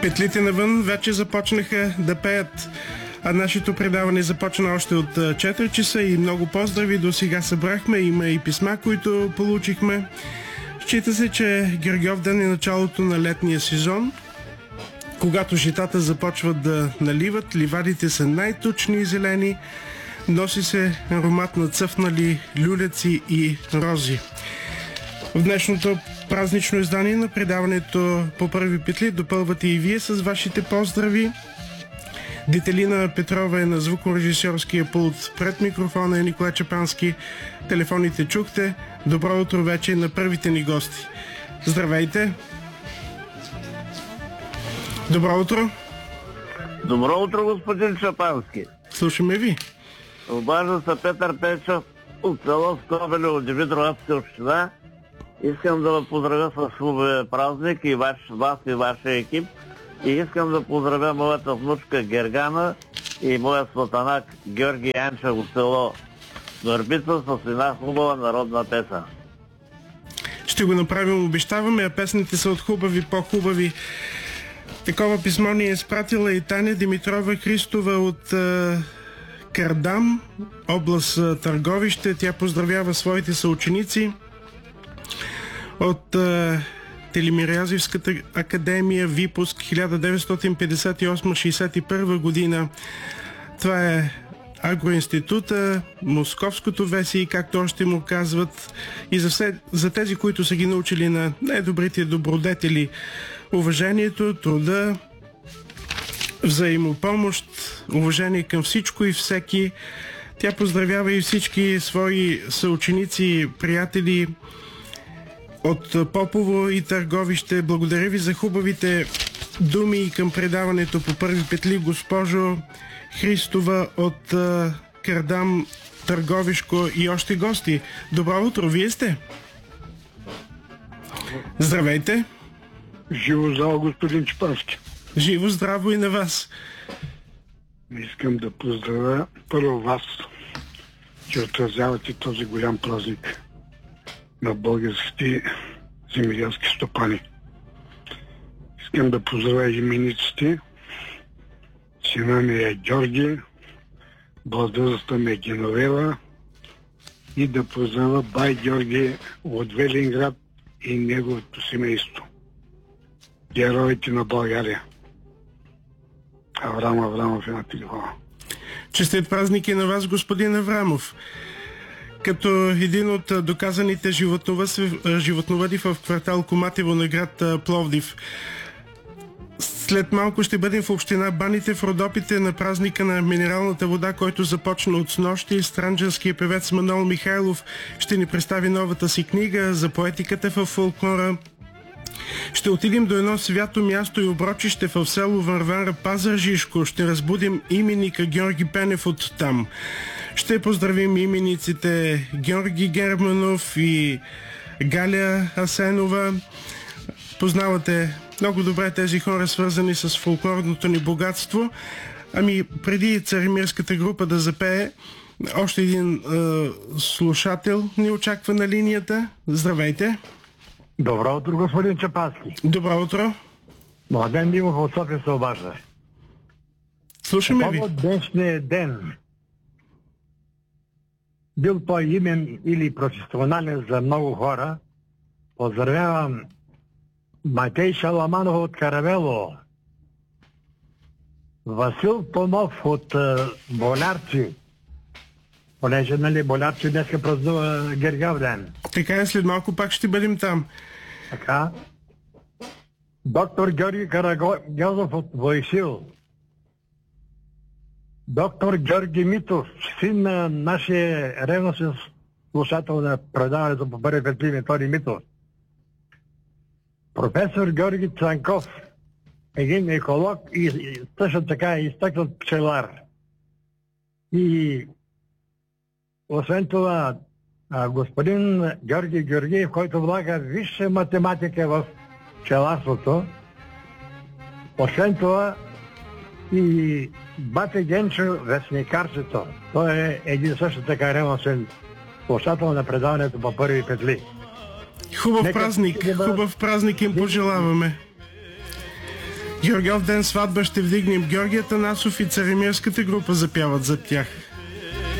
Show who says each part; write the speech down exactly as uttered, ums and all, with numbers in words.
Speaker 1: Петлите навън вече започнаха да пеят, а нашето предаване започна още от четири часа и много поздрави до сега събрахме. Има и писма, които получихме. Счита се, че Гергьовден е началото на летния сезон, когато житата започват да наливат, ливадите са най-тучни и зелени, носи се аромат на цъфнали люлеци и рози. В днешното празнично издание на предаването по първи петли допълвате и вие с вашите поздрави. Детелина Петрова е на звукорежисьорския пулт. Пред микрофона е Николай Чапански. Телефоните чухте. Добро утро вече на първите ни гости. Здравейте! Добро утро!
Speaker 2: Добро утро, господин Чапански!
Speaker 1: Слушаме ви!
Speaker 2: Обажда се Петър Печов от село Скобеле от Димитровградска община. Искам да ви поздравя с хубавия празник и ваш, вас и вашия екип. И искам да поздравя моята внучка Гергана и моя сватанак Георги Янчев от село Върбица с една хубава народна песен.
Speaker 1: Ще го направим, обещаваме, а песните са от хубави, по-хубави. Такова писмо ни е изпратила и Таня Димитрова Христова от е, Кардам, област е, Търговище. Тя поздравява своите съученици от е, Телемиразевската академия, випуск хиляда деветстотин петдесет и осма - шейсет и първа година. Това е Агроинститута, Московското ВСИ, както още му казват, и за, все, за тези, които са ги научили на най-добрите добродетели: уважението, труда, взаимопомощ, уважение към всичко и всеки. Тя поздравява и всички свои съученици, приятели от Попово и Търговище. Благодаря ви за хубавите думи към предаването по първи петли, госпожо Христова от uh, Кардам, Търговишко и още гости. Добро утро, вие сте? Здравейте!
Speaker 3: Живо здраво, господин Чапански.
Speaker 1: Живо здраво и на вас.
Speaker 3: Искам да поздравя първо вас, че отразявате този голям празник на българските земеделски стопани. Искам да поздравя имениците. Сина ми е Георги, бладърста ми е Геновева, и да поздравя бай Георги от Велинград и неговото семейство. Героите на България. Аврам Аврамов е на телефона.
Speaker 1: Честит празник и на вас, господин Аврамов. Като един от доказаните животновъди в квартал Коматево на град Пловдив. След малко ще бъдем в община Баните в Родопите на празника на минералната вода, който започна от снощи. Странджанският певец Манол Михайлов ще ни представи новата си книга за поетиката в фолклора. Ще отидем до едно свято място и оброчище в село Варвара, Пазарджишко. Ще разбудим именика Георги Пенев от там. Ще поздравим имениците Георги Германов и Галя Асенова. Познавате много добре тези хора, свързани с фолклорното ни богатство. Ами, преди царимирската група да запее, още един е, слушател ни очаква на линията. Здравейте!
Speaker 4: Добро утро, господин Чапански.
Speaker 1: Добро утро!
Speaker 4: Младен Димов от София се обажда.
Speaker 1: Слушаме ви.
Speaker 4: От днешния ден, бил той имен или професионален за много хора, поздравявам Матей Шаламанов от Каравело, Васил Томов от uh, Болярци, понеже, нали, Болярци днеска празнува Гергьовден.
Speaker 1: Така е, след малко пак ще бъдем там.
Speaker 4: Така. Доктор Георги Карагьозов от Войсил. Доктор Георги Митов, син на нашия ревностен слушател на предаването по първи петли, Методи Митов. Професор Георги Цанков, един еколог и, и също така изтъкнат пчелар. И освен това, а, господин Георги Георгиев, който влага висша математика в пчеларството. Освен това и Бате Генчо, вестникарчето. Той е един също така ревностен слушател на предаването по първи петли.
Speaker 1: Хубав
Speaker 4: Нека
Speaker 1: празник,
Speaker 4: да бъдат...
Speaker 1: хубав празник им пожелаваме. Георгиев ден сватба ще вдигнем Георги Атанасов и Царемирската група запяват за тях.